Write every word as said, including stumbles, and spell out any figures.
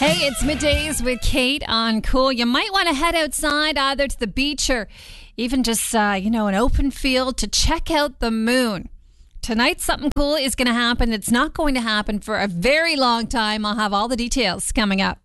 Hey, it's Middays with Kate on Cool. You might want to head outside either to the beach or even just, uh, you know, an open field to check out the moon. Tonight, something cool is going to happen. It's not going to happen for a very long time. I'll have all the details coming up.